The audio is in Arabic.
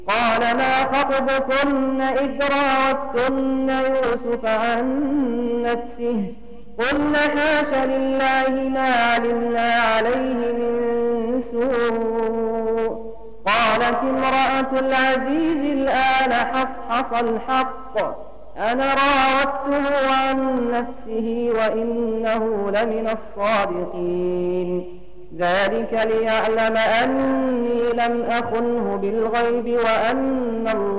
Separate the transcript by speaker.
Speaker 1: قال ما خطبكن إذ راوتن يوسف عن نفسه قلن حاش لله ما علمنا عليه من سوء قالت امرأة العزيز الآن حصحص الحق أنا راودته عن نفسه وإنه لمن الصادقين ذلك ليعلم أني لم أخنه بالغيب وأن الله